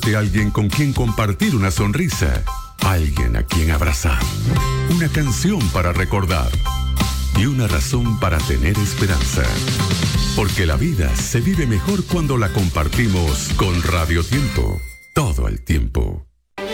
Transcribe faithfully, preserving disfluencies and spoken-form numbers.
De alguien con quien compartir una sonrisa, alguien a quien abrazar, una canción para recordar y una razón para tener esperanza. Porque la vida se vive mejor cuando la compartimos con Radio Tiempo, todo el tiempo.